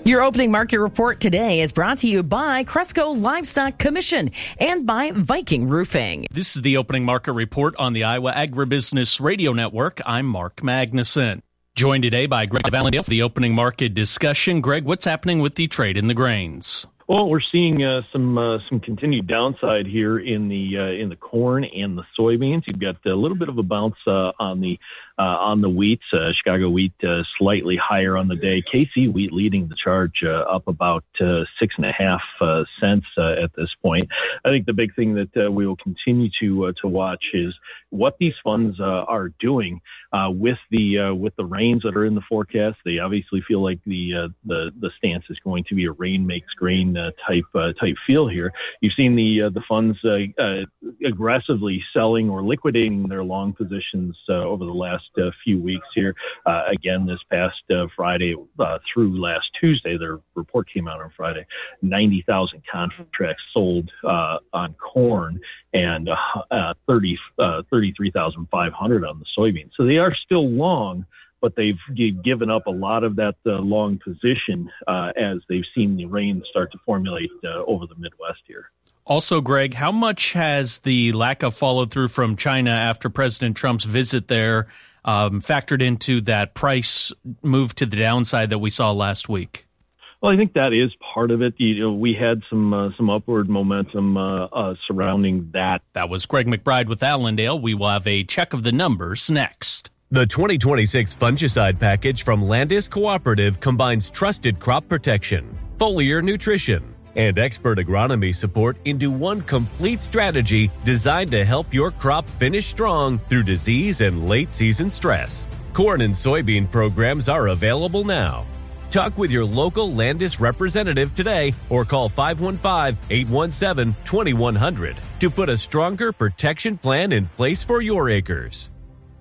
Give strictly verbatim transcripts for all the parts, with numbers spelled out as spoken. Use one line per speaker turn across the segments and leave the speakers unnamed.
Your opening market report today is brought to you by Cresco Livestock Commission and by Viking Roofing.
This is the opening market report on the Iowa Agribusiness Radio Network. I'm Mark Magnuson. Joined today by Greg Valendale for the opening market discussion. Greg, what's happening with the trade in the grains?
Well, we're seeing uh, some uh, some continued downside here in the uh, in the corn and the soybeans. You've got a little bit of a bounce uh, on the uh, on the wheat. Uh, Chicago wheat uh, slightly higher on the day. K C wheat leading the charge, uh, up about uh, six and a half uh, cents uh, at this point. I think the big thing that uh, we will continue to uh, to watch is what these funds uh, are doing uh, with the uh, with the rains that are in the forecast. They obviously feel like the uh, the the stance is going to be a rain makes grain Uh, type uh, type feel here. You've seen the uh, the funds uh, uh, aggressively selling or liquidating their long positions uh, over the last uh, few weeks here. Uh, again, this past uh, Friday uh, through last Tuesday, their report came out on Friday. ninety thousand contracts sold uh, on corn and uh, uh, thirty, uh, thirty-three thousand five hundred on the soybeans. So they are still long, but they've given up a lot of that uh, long position uh, as they've seen the rain start to formulate uh, over the Midwest here.
Also, Greg, how much has the lack of follow-through from China after President Trump's visit there um, factored into that price move to the downside that we saw last week?
Well, I think that is part of it. You know, we had some uh, some upward momentum uh, uh, surrounding that.
That was Greg McBride with Allendale. We will have a check of the numbers next.
The twenty twenty-six fungicide package from Landis Cooperative combines trusted crop protection, foliar nutrition, and expert agronomy support into one complete strategy designed to help your crop finish strong through disease and late-season stress. Corn and soybean programs are available now. Talk with your local Landis representative today or call five one five, eight one seven, two one zero zero to put a stronger protection plan in place for your acres.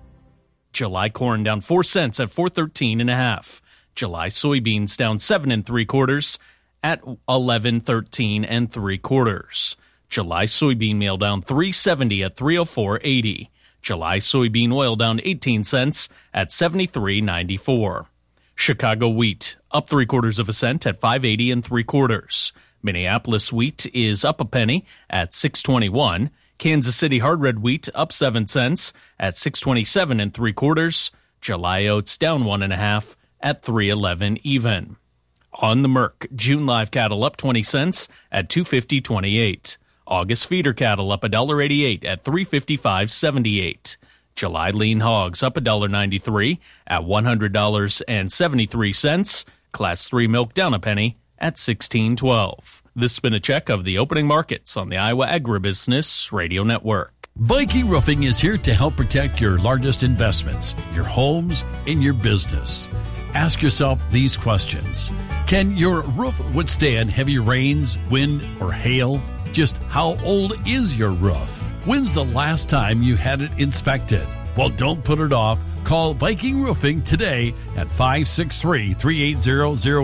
July corn down four cents at four thirteen and a half. July soybeans down seven and three quarters at eleven thirteen and three quarters. July soybean meal down three seventy at three oh four eighty. July soybean oil down eighteen cents at seventy-three ninety-four. Chicago wheat up three quarters of a cent at five eighty and three quarters. Minneapolis wheat is up a penny at six twenty-one. Kansas City hard red wheat up seven cents at six twenty-seven and three quarters. July oats down one and a half at three eleven even. On the Merc, June live cattle up twenty cents at two fifty twenty-eight. August feeder cattle up one eighty-eight at three fifty-five seventy-eight. July lean hogs up one ninety-three at one hundred seventy-three cents. Class three milk down a penny at sixteen twelve. This has been a check of the opening markets on the Iowa Agribusiness Radio Network.
Viking Roofing is here to help protect your largest investments, your homes, and your business. Ask yourself these questions. Can your roof withstand heavy rains, wind, or hail? Just how old is your roof? When's the last time you had it inspected? Well, don't put it off. Call Viking Roofing today at five six three, three eight zero, zero